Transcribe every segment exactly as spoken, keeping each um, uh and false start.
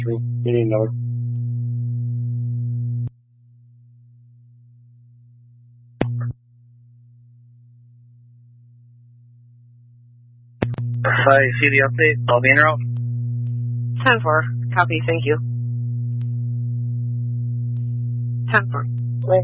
You need another. I see the update. I'll be en route. ten four. Copy. Thank you. ten four. Wait.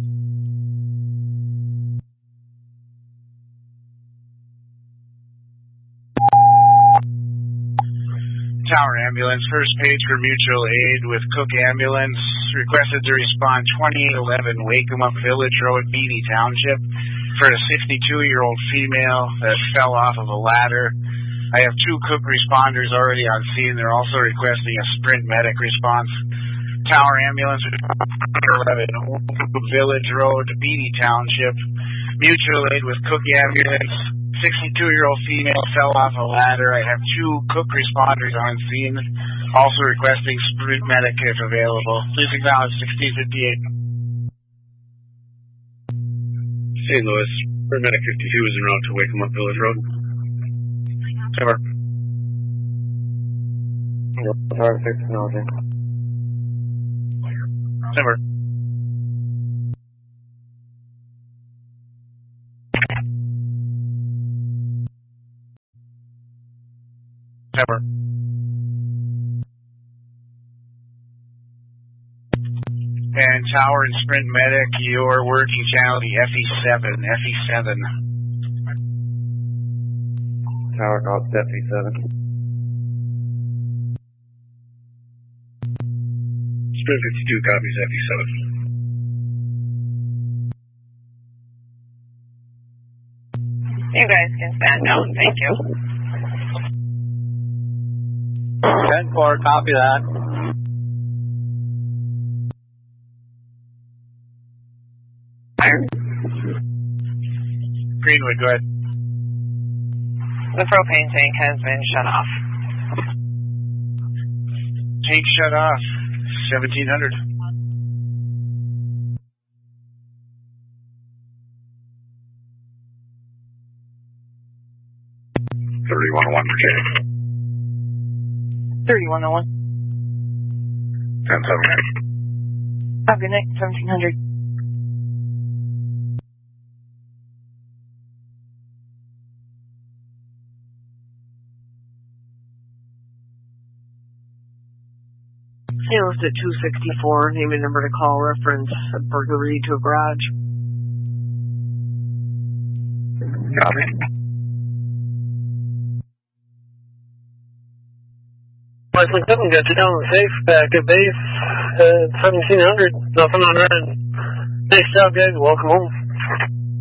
Tower Ambulance, first page for mutual aid with Cook Ambulance. Requested to respond twenty-eight eleven Wakeham Up Village Road, Beatty Township, for a sixty-two-year-old female that fell off of a ladder. I have two Cook responders already on scene. They're also requesting a sprint medic response. Tower Ambulance, eleven Village Road, Beatty Township. Mutual aid with Cook Ambulance. sixty-two-year-old female fell off a ladder. I have two Cook responders on scene, also requesting sprint medic if available. Please acknowledge sixteen fifty-eight. Saint Louis, sprint medic fifty-two is en route to Wakeham Up Village Road. Over. Tower six, acknowledging. Over. Ever. And Tower and Sprint Medic, your working channel, the F E seven. F E seven. Tower calls F E seven. Sprint fifty-two copies F E seven. You guys can stand down. Thank you. ten four, copy that. Fire. Greenwood, go ahead. The propane tank has been shut off. Tank shut off. seventeen hundred. thirty-one oh one for J. thirty-one oh one. ten seven. Have a good night. seventeen hundred. Sales at two sixty-four. Name and number to call. Reference a burglary to a garage. Copy. Wesley seven, got you down safe, back at base, uh, seventeen hundred, nothing on red. Nice job, guys, welcome home.